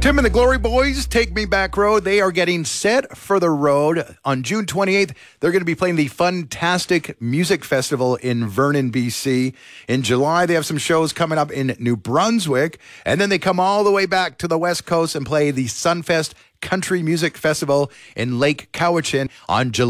Tim and the Glory Boys, Take Me Back Road. They are getting set for the road. On June 28th, they're going to be playing the Funtastic Music Festival in Vernon, BC. In July, they have some shows coming up in New Brunswick. And then they come all the way back to the West Coast and play the Sunfest Country Music Festival in Lake Cowichan on July